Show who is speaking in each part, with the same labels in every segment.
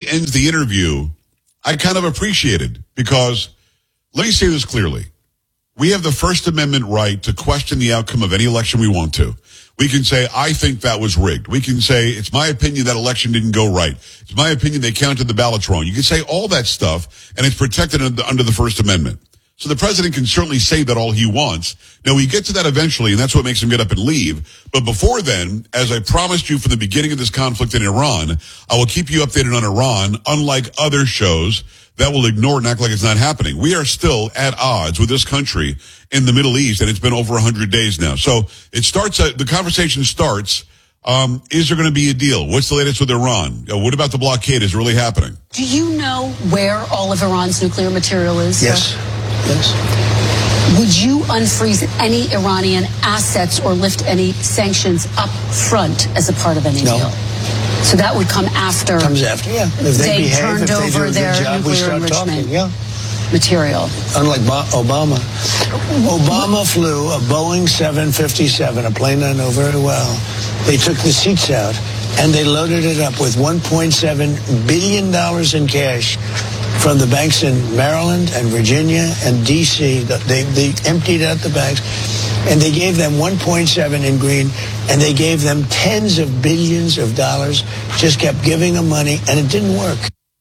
Speaker 1: ends the interview, I kind of appreciated, because let me say this clearly. We have the First Amendment right to question the outcome of any election we want to. We can say, I think that was rigged. We can say, it's my opinion that election didn't go right. It's my opinion they counted the ballots wrong. You can say all that stuff, and it's protected under the First Amendment. So the president can certainly say that all he wants. Now, we get to that eventually, and that's what makes him get up and leave. But before then, as I promised you from the beginning of this conflict in Iran, I will keep you updated on Iran, unlike other shows that will ignore and act like it's not happening. We are still at odds with this country in the Middle East, and it's been over 100 days now. So it starts, the conversation starts, is there going to be a deal? What's the latest with Iran? What about the blockade? Is it really happening?
Speaker 2: Do you know where all of Iran's nuclear material is?
Speaker 3: Yes. Yes.
Speaker 2: Would you unfreeze any Iranian assets or lift any sanctions up front as a part of any deal? So that would come after.
Speaker 3: Comes after, yeah. If
Speaker 2: they turned over their nuclear enrichment material.
Speaker 3: Unlike Obama. Obama flew a Boeing 757, a plane I know very well. They took the seats out and they loaded it up with $1.7 billion in cash from the banks in Maryland and Virginia and D.C. They emptied out the banks, and they gave them 1.7 in green, and they gave them tens of billions of dollars, just kept giving them money, and it didn't work.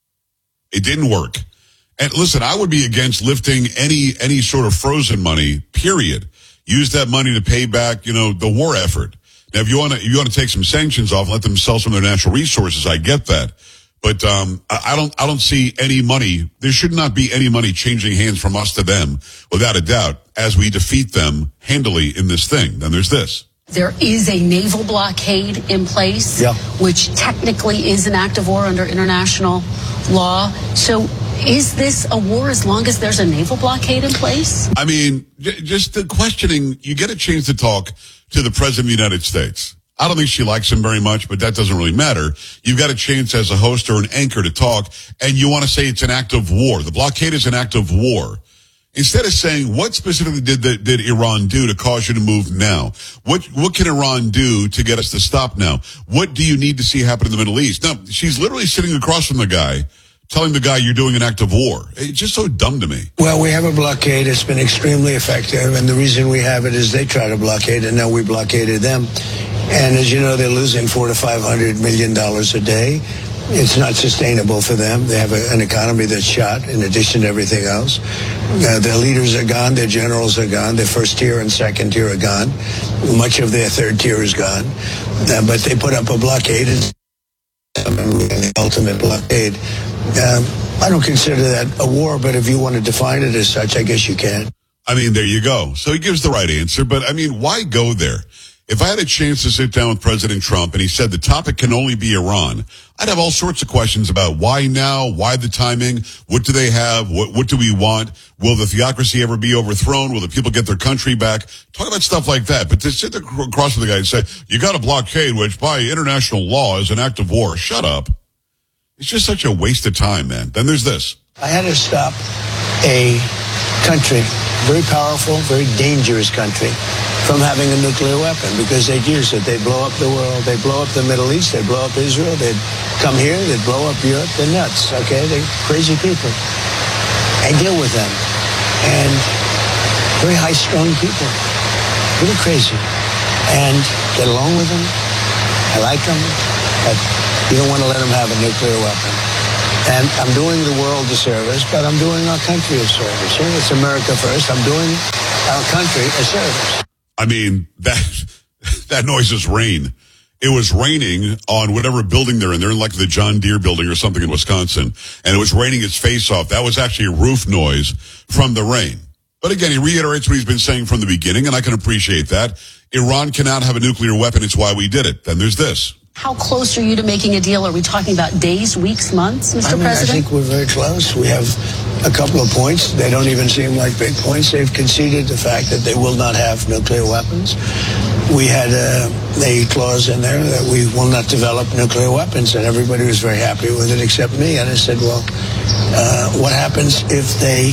Speaker 1: It didn't work. And listen, I would be against lifting any sort of frozen money, period. Use that money to pay back, the war effort. Now, if you want to take some sanctions off and let them sell some of their natural resources, I get that. But I don't see any money. There should not be any money changing hands from us to them, without a doubt, as we defeat them handily in this thing. Then there's this.
Speaker 2: There is a naval blockade in place, which technically is an act of war under international law. So is this a war as long as there's a naval blockade in place?
Speaker 1: I mean, just the questioning, you get a chance to talk to the President of the United States. I don't think she likes him very much, but that doesn't really matter. You've got a chance as a host or an anchor to talk, and you want to say it's an act of war. The blockade is an act of war. Instead of saying, what specifically did Iran do to cause you to move now? What can Iran do to get us to stop now? What do you need to see happen in the Middle East? No, she's literally sitting across from the guy, telling the guy you're doing an act of war. It's just so dumb to me.
Speaker 3: Well, we have a blockade. It's been extremely effective, and the reason we have it is they try to blockade, and now we blockaded them. And as you know, they're losing $400 to $500 million a day. It's not sustainable for them. They have an economy that's shot in addition to everything else. Their leaders are gone. Their generals are gone. Their first tier and second tier are gone. Much of their third tier is gone. But they put up a blockade, the ultimate blockade. I don't consider that a war, but if you want to define it as such, I guess you can.
Speaker 1: I mean, there you go. So he gives the right answer, but I mean, why go there? If I had a chance to sit down with President Trump and he said the topic can only be Iran, I'd have all sorts of questions about why now, why the timing, what do they have, what do we want, will the theocracy ever be overthrown, will the people get their country back, talk about stuff like that. But to sit across from the guy and say, you got a blockade, which by international law is an act of war, shut up. It's just such a waste of time, man. Then there's this.
Speaker 3: I had to stop a country, very powerful, very dangerous country, from having a nuclear weapon because they'd use it. They'd blow up the world. They'd blow up the Middle East. They'd blow up Israel. They'd come here. They'd blow up Europe. They're nuts, okay? They're crazy people. I deal with them. And very high-strung people. Really crazy. And get along with them. I like them. But you don't want to let them have a nuclear weapon. And I'm doing the world a service, but I'm doing our country a service. It's America first. I'm doing our country a service.
Speaker 1: I mean, that noise is rain. It was raining on whatever building they're in. They're in like the John Deere building or something in Wisconsin. And it was raining its face off. That was actually a roof noise from the rain. But again, he reiterates what he's been saying from the beginning, and I can appreciate that. Iran cannot have a nuclear weapon. It's why we did it. Then there's this.
Speaker 2: How close are you to making a deal? Are we talking about days, weeks, months, Mr. President?
Speaker 3: I think we're very close. We have a couple of points. They don't even seem like big points. They've conceded the fact that they will not have nuclear weapons. We had a clause in there that we will not develop nuclear weapons, and everybody was very happy with it except me. And I said, well, what happens if they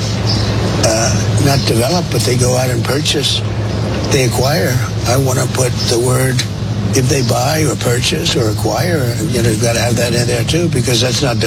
Speaker 3: not develop, but they go out and purchase, they acquire? I want to put the word, if they buy or purchase or acquire, you've got to have that in there too, because that's not